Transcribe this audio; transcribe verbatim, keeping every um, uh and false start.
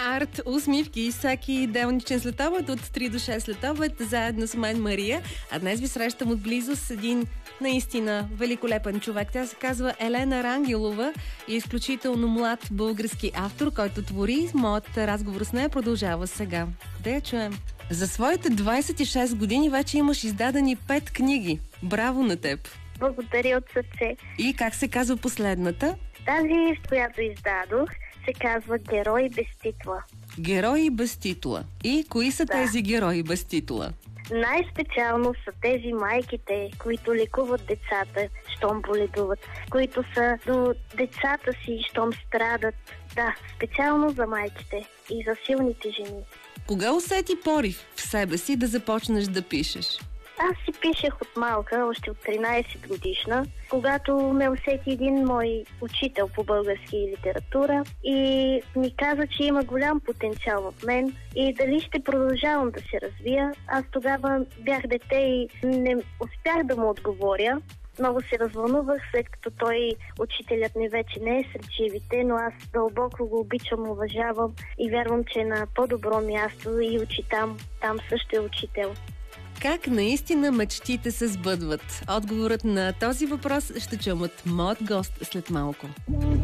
Арт усмивки всеки делничен следобед от три до шест следобед, заедно с мен Мария. А днес ви срещам отблизо с един наистина великолепен човек. Тя се казва Елена Рангелова и е изключително млад български автор, който твори. Моят разговор с нея продължава сега. Да я чуем. За своите двайсет и шест години вече имаш издадени пет книги. Браво на теб! Благодаря от сърце. И как се казва последната? Тази, която издадох, се казва Герои без титла. Герои без титла. И кои са Да. тези герои без титла? Най-специално са тези майките, които лекуват децата, щом боледуват, които са до децата си, щом страдат. Да, специално за майките и за силните жени. Кога усети порив в себе си да започнеш да пишеш? Аз си пишех от малка, още от тринайсет годишна, когато ме усети един мой учител по български литература и ми каза, че има голям потенциал в мен и дали ще продължавам да се развия. Аз тогава бях дете и не успях да му отговоря. Много се развълнувах, след като той, учителят ми, вече не е сред живите, но аз дълбоко го обичам, уважавам и вярвам, че е на по-добро място и учи там. Там също е учител. Как наистина мечтите се сбъдват? Отговорът на този въпрос ще чуем от моят гост след малко.